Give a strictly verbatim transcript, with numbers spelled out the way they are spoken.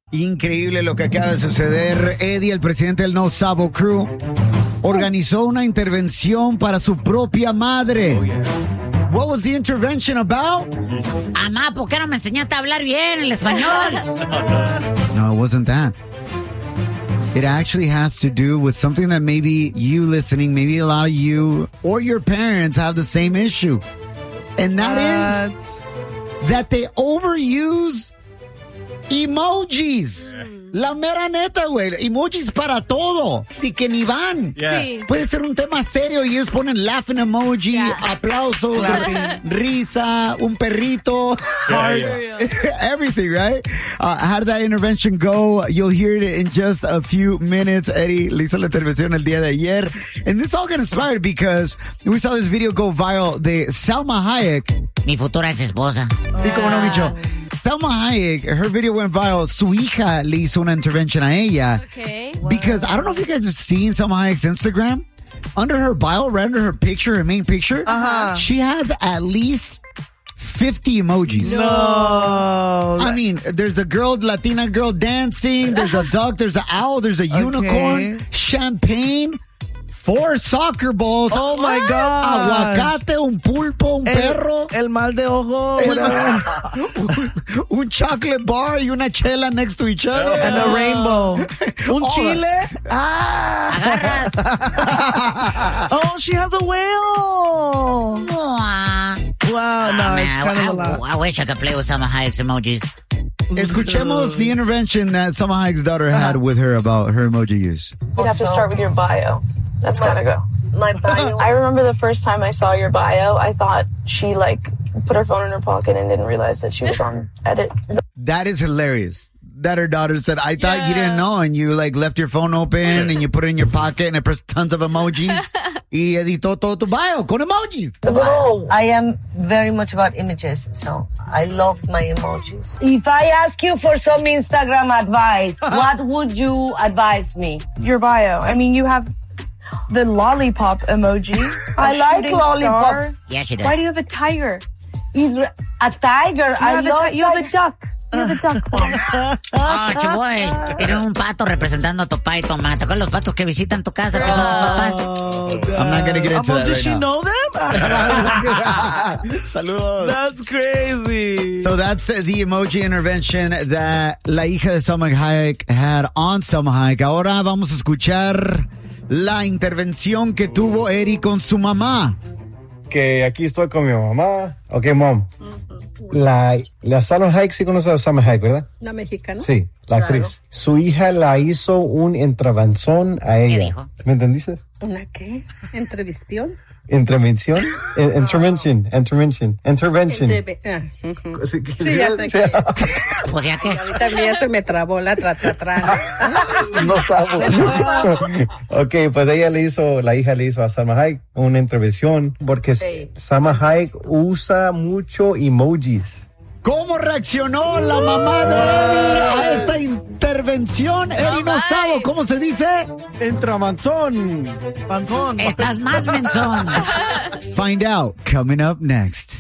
Increíble lo que acaba de suceder. Eddie, el presidente del No Sabo Crew, organizó una intervención para su propia madre. Oh, yeah. What was the intervention about? Amá, ¿por qué no me enseñaste a hablar bien el español? No, it wasn't that. It actually has to do with something that maybe you listening, maybe a lot of you or your parents have the same issue. And that what? is that they overuse emojis. La mera neta, güey. Emojis para todo. Y que ni van. Yeah. Sí. Puede ser un tema serio y ellos ponen laughing emoji, yeah. aplausos, risa, un perrito, yeah, hearts, yeah. everything, right? Uh, how did that intervention go? You'll hear it in just a few minutes. Eddie le hizo la intervención el día de ayer. And this all got inspired because we saw this video go viral de Salma Hayek. Mi futura ex esposa. Sí, como no, Micho. Salma Hayek, her video went viral. Su hija le hizo una intervention a ella. Okay. Because I don't know if you guys have seen Salma Hayek's Instagram. Under her bio, right under her picture, her main picture, uh-huh. she has at least fifty emojis. No. I mean, there's a girl, Latina girl dancing. There's a duck. There's an owl. There's a okay. unicorn. Champagne. Four soccer balls. Oh my God. Aguacate, un pulpo, un el, perro. El mal de ojo. El, un, un chocolate bar y una chela next to each other. And a rainbow. Un oh, chile. Ah. Oh, she has a whale. Wow, wow no, oh, it's kind I, of a lot. I, I wish I could play with Salma Hayek's emojis. Escuchemos the intervention that Salma Hayek's daughter had with her about her emoji use. You'd have to start with your bio. That's gotta go. My bio? I remember the first time I saw your bio, I thought she, like, put her phone in her pocket and didn't realize that she was on edit. That is hilarious. That her daughter said, I thought yeah. you didn't know, and you, like, left your phone open, and you put it in your pocket, and it pressed tons of emojis. Y editó todo tu bio con emojis. Well, I am very much about images, so I love my emojis. If I ask you for some Instagram advice, what would you advise me? Your bio. I mean, you have the lollipop emoji. I like lollipops. Yeah, she does. Why do you have a tiger? It's a tiger. You I have love a ti- You have a duck. You have a duck, Mom. Oh, Chuboy, tienen un pato representando a tu papá y tu mamá. ¿Te acuerdas los patos que visitan tu casa, que son tus papás? Oh, I'm not going to get into oh, that Does right she now. know them? Saludos. That's crazy. So that's the emoji intervention that la hija de Salma Hayek had on Salma Hayek. Ahora vamos a escuchar la intervención que tuvo Eri con su mamá. Que aquí estoy con mi mamá. Ok, mom. La, la Salma Hayek, sí conoce a Salma Hayek, ¿verdad? La mexicana. Sí, la claro. actriz. Su hija la hizo un intervención a ella. ¿Qué dijo? ¿Me entendiste? ¿Una qué? ¿Entrevistión? ¿Intervención? Intervention, intervention, intervention. Entreve- ah, uh-huh. Sí, sí, ya sé qué. O sea que... Ahorita ya se me trabó la tra, tra, tra. No sabe. Ok, pues ella le hizo, la hija le hizo a Salma Hayek una intervención porque sí. Salma Hayek usa mucho emojis. ¿Cómo reaccionó la mamá de Eri a esta intervención? Eri no sabe cómo se dice. Entramanzón. Panzón. Estás más menzón. Find out coming up next.